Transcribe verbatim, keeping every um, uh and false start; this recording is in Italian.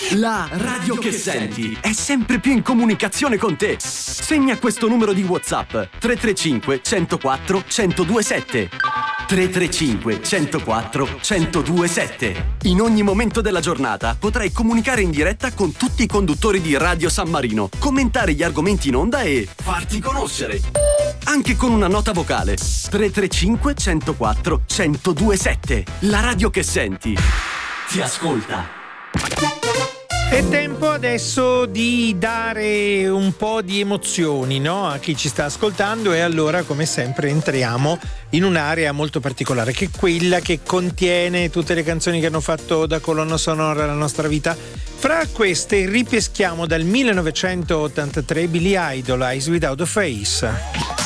La radio che senti è sempre più in comunicazione con te. Segna questo numero di WhatsApp: tre tre cinque, uno zero quattro, uno zero due sette. tre tre cinque, uno zero quattro, uno zero due sette. In ogni momento della giornata potrai comunicare in diretta con tutti i conduttori di Radio San Marino, commentare gli argomenti in onda e farti conoscere. Anche con una nota vocale. tre tre cinque, uno zero quattro, uno zero due sette. La radio che senti ti ascolta. È tempo adesso di dare un po' di emozioni, no? A chi ci sta ascoltando, e allora, come sempre, entriamo in un'area molto particolare, che è quella che contiene tutte le canzoni che hanno fatto da colonna sonora la nostra vita. Fra queste ripeschiamo dal millenovecentottantatré Billy Idol, Eyes Without a Face.